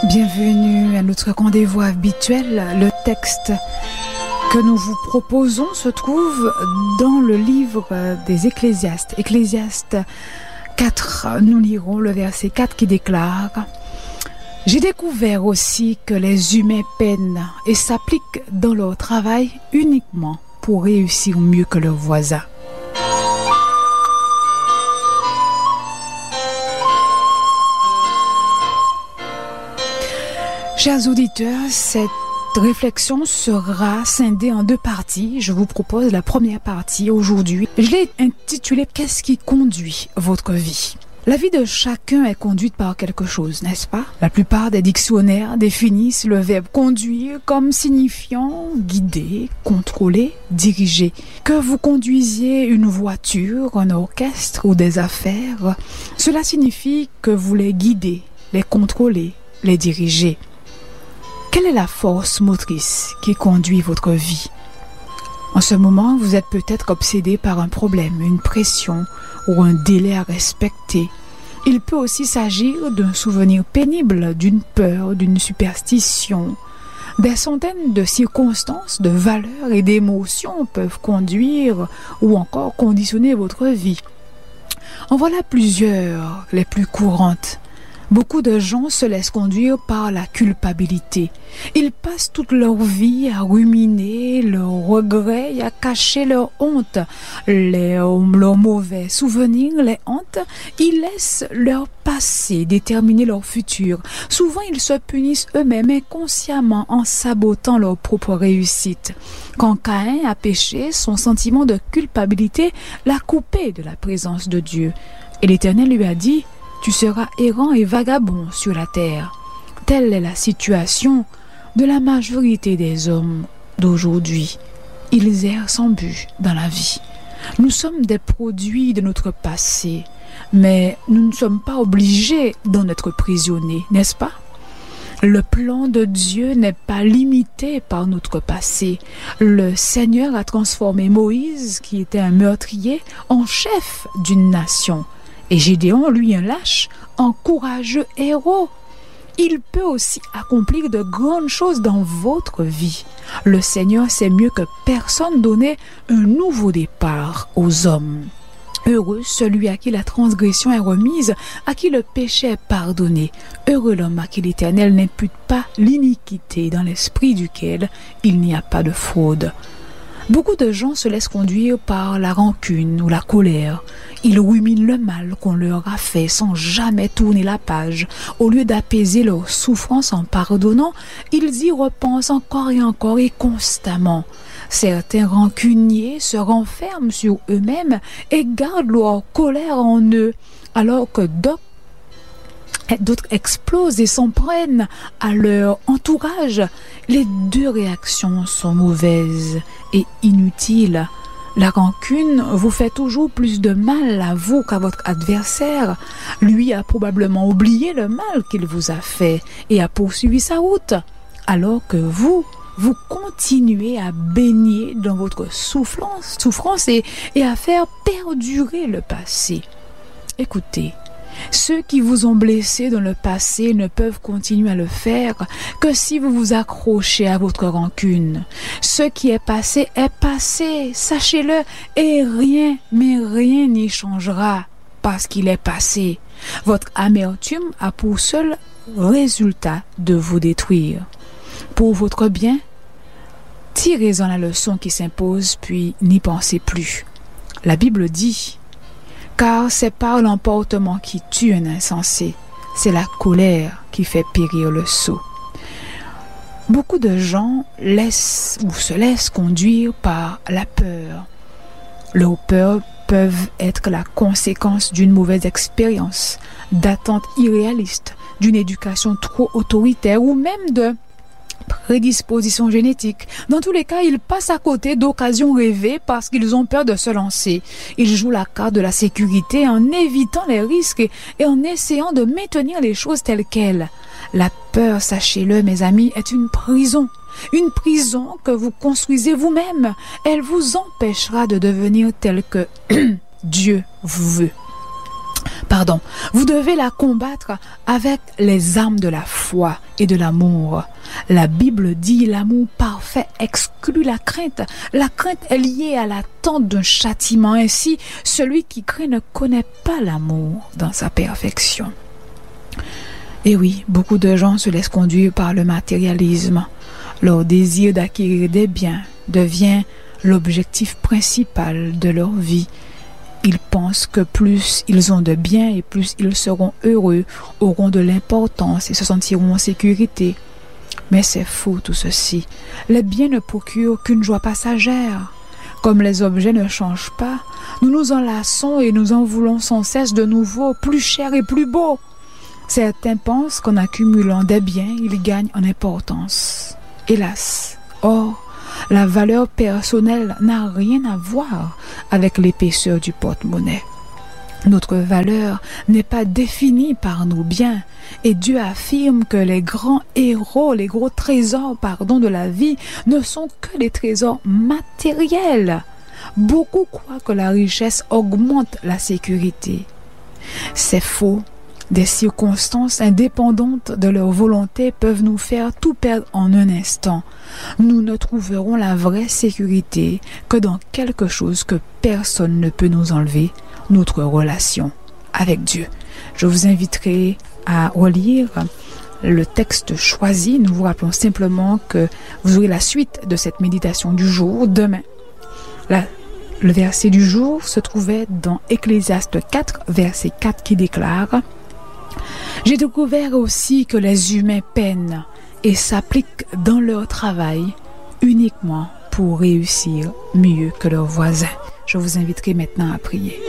Bienvenue à notre rendez-vous habituel. Le texte que nous vous proposons se trouve dans le livre des Ecclésiastes. Ecclésiastes 4, nous lirons le verset 4 qui déclare: J'ai découvert aussi que les humains peinent et s'appliquent dans leur travail uniquement pour réussir mieux que leurs voisins. Chers auditeurs, cette réflexion sera scindée en deux parties. Je vous propose la première partie aujourd'hui. Je l'ai intitulée « Qu'est-ce qui conduit votre vie ?» La vie de chacun est conduite par quelque chose, n'est-ce pas? La plupart des dictionnaires définissent le verbe conduire comme signifiant guider, contrôler, diriger. Que vous conduisiez une voiture, un orchestre ou des affaires, cela signifie que vous les guidez, les contrôlez, les dirigez. Quelle est la force motrice qui conduit votre vie? En ce moment, vous êtes peut-être obsédé par un problème, une pression ou un délai à respecter. Il peut aussi s'agir d'un souvenir pénible, d'une peur, d'une superstition. Des centaines de circonstances, de valeurs et d'émotions peuvent conduire ou encore conditionner votre vie. En voilà plusieurs, les plus courantes. Beaucoup de gens se laissent conduire par la culpabilité. Ils passent toute leur vie à ruminer leurs regrets et à cacher leur honte. Leurs mauvais souvenirs les hantent. Ils laissent leur passé déterminer leur futur. Souvent, ils se punissent eux-mêmes inconsciemment en sabotant leur propre réussite. Quand Caïn a péché, son sentiment de culpabilité l'a coupé de la présence de Dieu. Et l'Éternel lui a dit: tu seras errant et vagabond sur la terre. Telle est la situation de la majorité des hommes d'aujourd'hui. Ils errent sans but dans la vie. Nous sommes des produits de notre passé, mais nous ne sommes pas obligés d'en être prisonniers, n'est-ce pas? Le plan de Dieu n'est pas limité par notre passé. Le Seigneur a transformé Moïse, qui était un meurtrier, en chef d'une nation. Et Gédéon, lui, un lâche, un courageux héros. Il peut aussi accomplir de grandes choses dans votre vie. Le Seigneur sait mieux que personne donner un nouveau départ aux hommes. Heureux celui à qui la transgression est remise, à qui le péché est pardonné. Heureux l'homme à qui l'Éternel n'impute pas l'iniquité, dans l'esprit duquel il n'y a pas de fraude. Beaucoup de gens se laissent conduire par la rancune ou la colère. Ils ruminent le mal qu'on leur a fait sans jamais tourner la page. Au lieu d'apaiser leur souffrance en pardonnant, ils y repensent encore et constamment. Certains rancuniers se renferment sur eux-mêmes et gardent leur colère en eux, alors que d'autres explosent et s'en prennent à leur entourage. Les deux réactions sont mauvaises et inutiles. La rancune vous fait toujours plus de mal à vous qu'à votre adversaire. Lui a probablement oublié le mal qu'il vous a fait et a poursuivi sa route, alors que vous continuez à baigner dans votre souffrance et à faire perdurer le passé. Écoutez, ceux qui vous ont blessé dans le passé ne peuvent continuer à le faire que si vous vous accrochez à votre rancune. Ce qui est passé, sachez-le, et rien n'y changera parce qu'il est passé. Votre amertume a pour seul résultat de vous détruire. Pour votre bien, tirez-en la leçon qui s'impose, puis n'y pensez plus. La Bible dit: car c'est par l'emportement qui tue un insensé, c'est la colère qui fait périr le sot. Beaucoup de gens se laissent conduire par la peur. Leurs peurs peuvent être la conséquence d'une mauvaise expérience, d'attentes irréalistes, d'une éducation trop autoritaire ou même de prédisposition génétique. Dans tous les cas, ils passent à côté d'occasions rêvées parce qu'ils ont peur de se lancer. Ils jouent la carte de la sécurité en évitant les risques et en essayant de maintenir les choses telles quelles. La peur, sachez-le, mes amis, est une prison. Une prison que vous construisez vous-même. Elle vous empêchera de devenir tel que Dieu vous veut. Vous devez la combattre avec les armes de la foi et de l'amour. La Bible dit l'amour parfait exclut la crainte. La crainte est liée à l'attente d'un châtiment. Ainsi, celui qui craint ne connaît pas l'amour dans sa perfection. Et oui, beaucoup de gens se laissent conduire par le matérialisme. Leur désir d'acquérir des biens devient l'objectif principal de leur vie. Ils pensent que plus ils ont de biens et plus ils seront heureux, auront de l'importance et se sentiront en sécurité. Mais c'est faux tout ceci. Les biens ne procurent qu'une joie passagère. Comme les objets ne changent pas, nous nous enlaçons et nous en voulons sans cesse de nouveau, plus cher et plus beau. Certains pensent qu'en accumulant des biens, ils gagnent en importance. Hélas, or, la valeur personnelle n'a rien à voir avec l'épaisseur du porte-monnaie. Notre valeur n'est pas définie par nos biens et Dieu affirme que les grands héros, les gros trésors, de la vie ne sont que des trésors matériels. Beaucoup croient que la richesse augmente la sécurité. C'est faux. Des circonstances indépendantes de leur volonté peuvent nous faire tout perdre en un instant. Nous ne trouverons la vraie sécurité que dans quelque chose que personne ne peut nous enlever, notre relation avec Dieu. Je vous inviterai à relire le texte choisi. Nous vous rappelons simplement que vous aurez la suite de cette méditation du jour demain. Le verset du jour se trouvait dans Ecclésiaste 4, verset 4 qui déclare: J'ai découvert aussi que les humains peinent et s'appliquent dans leur travail uniquement pour réussir mieux que leurs voisins. Je vous inviterai maintenant à prier.